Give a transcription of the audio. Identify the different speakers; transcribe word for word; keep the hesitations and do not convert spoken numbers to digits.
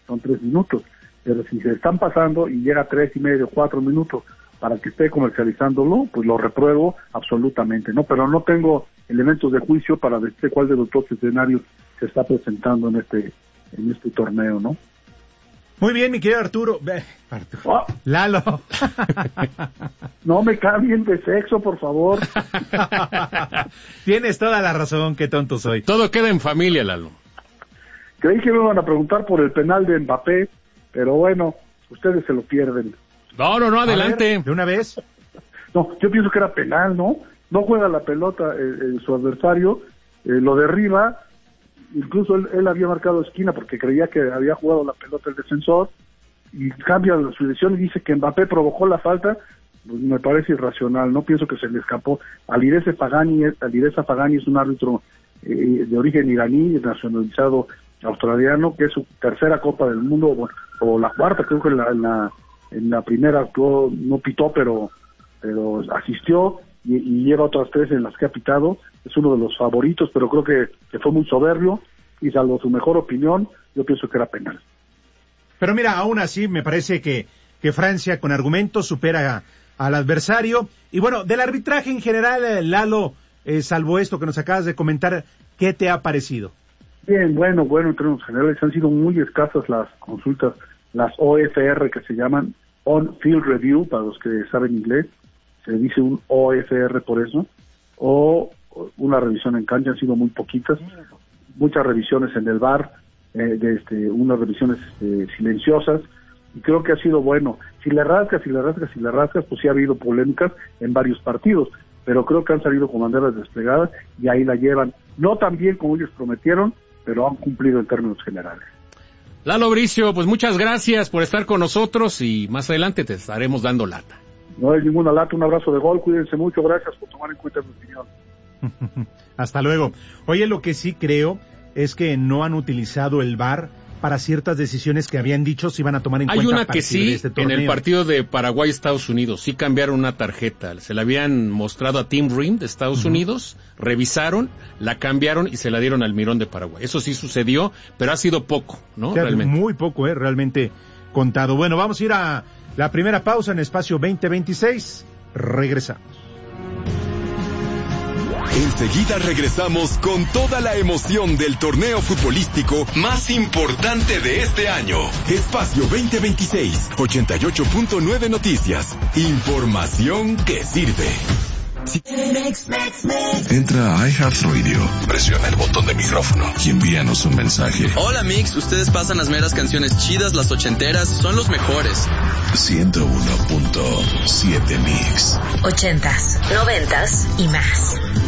Speaker 1: son tres minutos. Pero si se están pasando y llega a tres y medio, cuatro minutos para que esté comercializándolo, pues lo repruebo absolutamente, ¿no? Pero no tengo elementos de juicio para decir cuál de los dos escenarios se está presentando en este en este torneo, ¿no?
Speaker 2: Muy bien, mi querido Arturo. Arturo. Oh. Lalo.
Speaker 1: No me cambien de sexo, por favor.
Speaker 2: Tienes toda la razón, qué tonto soy.
Speaker 3: Todo queda en familia, Lalo.
Speaker 1: Creí que me iban a preguntar por el penal de Mbappé, pero bueno, ustedes se lo pierden.
Speaker 3: No, no, no, adelante.
Speaker 2: Ver, ¿de una vez?
Speaker 1: No, yo pienso que era penal, ¿no? No juega la pelota eh, eh, su adversario, eh, lo derriba, incluso él, él había marcado esquina porque creía que había jugado la pelota el defensor, y cambia su decisión y dice que Mbappé provocó la falta. Pues me parece irracional, no pienso que se le escapó. Alireza Pagani, Alireza Pagani es un árbitro eh, de origen iraní, nacionalizado australiano, que es su tercera Copa del Mundo, o, o la cuarta, creo que en la, en la, en la primera actuó, no pitó, pero, pero asistió, y, y lleva otras tres en las que ha pitado. Es uno de los favoritos, pero creo que, que fue muy soberbio, y salvo su mejor opinión, yo pienso que era penal.
Speaker 2: Pero mira, aún así me parece que, que Francia con argumentos supera a, al adversario. Y bueno, del arbitraje en general, eh, Lalo, eh, salvo esto que nos acabas de comentar, ¿qué te ha parecido?
Speaker 1: Bien, bueno, bueno, en términos generales han sido muy escasas las consultas, las O F R que se llaman On-Field Review, para los que saben inglés, se dice un O F R por eso, o una revisión en cancha, han sido muy poquitas, muchas revisiones en el V A R, eh, de este, unas revisiones eh, silenciosas, y creo que ha sido bueno. Si le rascas, si le rascas, si le rascas, pues sí ha habido polémicas en varios partidos, pero creo que han salido con banderas desplegadas y ahí la llevan, no tan bien como ellos prometieron, pero han cumplido en términos generales.
Speaker 3: Lalo Bricio, pues muchas gracias por estar con nosotros y más adelante te estaremos dando lata.
Speaker 1: No hay ninguna lata, un abrazo de gol, cuídense mucho, gracias por tomar en cuenta mi opinión.
Speaker 2: Hasta luego. Oye, lo que sí creo es que no han utilizado el V A R para ciertas decisiones que habían dicho se iban a tomar en
Speaker 3: Hay
Speaker 2: cuenta.
Speaker 3: una que sí, este en el partido de Paraguay-Estados Unidos, sí cambiaron una tarjeta, se la habían mostrado a Tim Rim de Estados uh-huh. Unidos, revisaron, la cambiaron y se la dieron al Mirón de Paraguay. Eso sí sucedió, pero ha sido poco, ¿no?
Speaker 2: O sea,
Speaker 3: realmente.
Speaker 2: Muy poco, ¿eh? Realmente contado. Bueno, vamos a ir a la primera pausa en Espacio veinte veintiséis. Regresamos.
Speaker 4: Enseguida regresamos con toda la emoción del torneo futbolístico más importante de este año. Espacio veinte veintiséis, ochenta y ocho punto nueve Noticias. Información que sirve. Si...
Speaker 5: Entra a iHeartRadio, presiona el botón de micrófono y envíanos un mensaje.
Speaker 6: Hola Mix, ustedes pasan las meras canciones chidas, las ochenteras, son los mejores.
Speaker 5: ciento uno punto siete Mix.
Speaker 7: Ochentas, noventas y más.